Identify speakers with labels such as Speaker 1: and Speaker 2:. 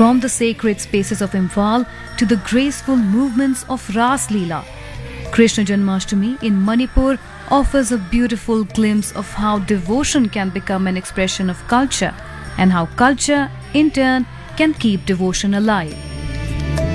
Speaker 1: From the sacred spaces of Imphal to the graceful movements of Ras Leela, Krishna Janmashtami in Manipur offers a beautiful glimpse of how devotion can become an expression of culture and how culture, in turn, can keep devotion alive.